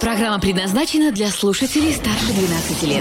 Программа предназначена для слушателей старше 12 лет.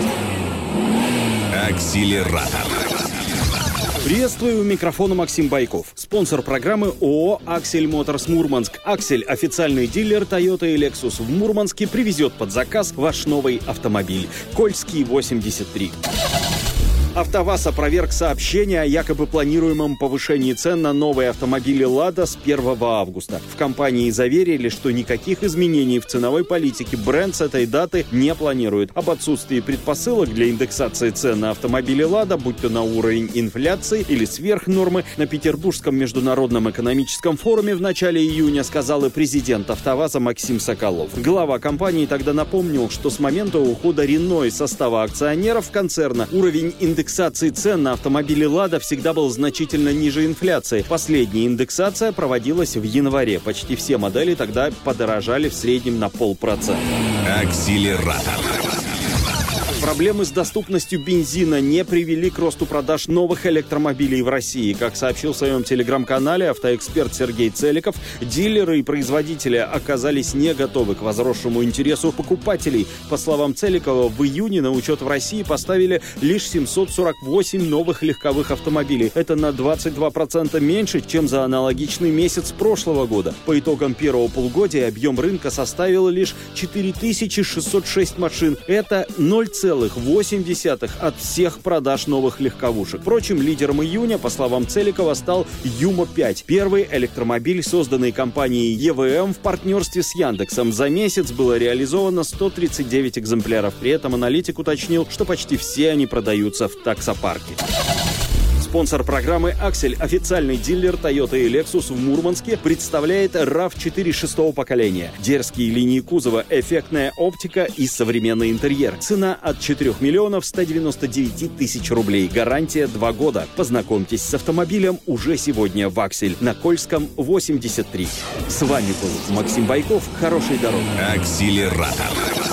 Акселератор. Приветствую, у микрофона Максим Байков. Спонсор программы ООО «Аксель Моторс Мурманск». «Аксель» — официальный дилер Toyota и Lexus в Мурманске, привезет под заказ ваш новый автомобиль. Кольский, 83. АвтоВАЗ опроверг сообщение о якобы планируемом повышении цен на новые автомобили «Лада» с 1 августа. В компании заверили, что никаких изменений в ценовой политике бренд с этой даты не планирует. Об отсутствии предпосылок для индексации цен на автомобили «Лада», будь то на уровень инфляции или сверх нормы, на Петербургском международном экономическом форуме в начале июня сказал и президент АвтоВАЗа Максим Соколов. Глава компании тогда напомнил, что с момента ухода Рено из состава акционеров концерна уровень индексации цен на автомобили «Лада» всегда был значительно ниже инфляции. Последняя индексация проводилась в январе. Почти все модели тогда подорожали в среднем на 0,5%. Акселератор. Проблемы с доступностью бензина не привели к росту продаж новых электромобилей в России. Как сообщил в своем телеграм-канале автоэксперт Сергей Целиков, дилеры и производители оказались не готовы к возросшему интересу покупателей. По словам Целикова, в июне на учет в России поставили лишь 748 новых легковых автомобилей. Это на 22% меньше, чем за аналогичный месяц прошлого года. По итогам первого полугодия объем рынка составил лишь 4606 машин. Это 0,8% от всех продаж новых легковушек. Впрочем, лидером июня, по словам Целикова, стал Юмо-5. Первый электромобиль, созданный компанией ЕВМ в партнерстве с Яндексом. За месяц было реализовано 139 экземпляров. При этом аналитик уточнил, что почти все они продаются в таксопарке. Спонсор программы «Аксель», официальный дилер Toyota и Lexus в Мурманске, представляет RAV4 шестого поколения. Дерзкие линии кузова, эффектная оптика и современный интерьер. Цена от 4 миллионов 199 тысяч рублей. Гарантия 2 года. Познакомьтесь с автомобилем уже сегодня в «Аксель» на Кольском, 83. С вами был Максим Байков. Хорошей дороги. Акселератор.